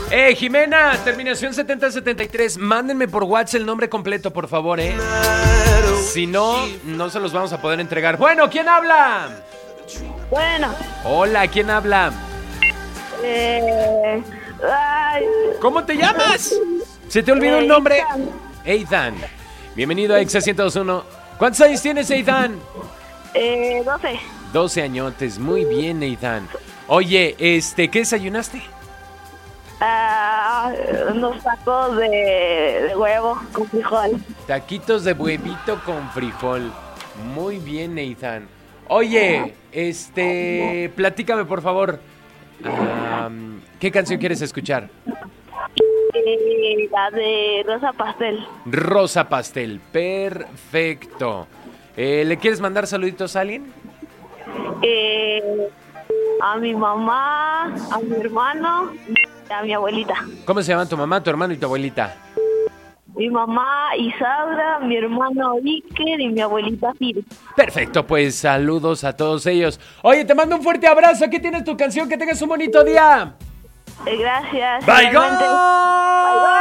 Jimena, terminación 7073. Mándenme por WhatsApp el nombre completo, por favor, Si no, no se los vamos a poder entregar. Bueno, ¿quién habla? Bueno. Hola, ¿quién habla? ¿Cómo te llamas? ¿Se te olvidó el nombre? Ethan. Bienvenido a Exa 102.1. ¿Cuántos años tienes, Ethan? 12. 12 añotes, muy bien, Ethan. Oye, ¿qué desayunaste? Unos tacos de huevo con frijol. Taquitos de huevito con frijol. Muy bien, Ethan. Oye, platícame, por favor. ¿Qué canción quieres escuchar? La de Rosa Pastel. Rosa Pastel, perfecto. ¿Le quieres mandar saluditos a alguien? A mi mamá, a mi hermano y a mi abuelita. ¿Cómo se llaman tu mamá, tu hermano y tu abuelita? Mi mamá Isaura, mi hermano Iker y mi abuelita Firi. Perfecto, pues saludos a todos ellos. Oye, te mando un fuerte abrazo. Aquí tienes tu canción. Que tengas un bonito día. Gracias. Bye, Bye.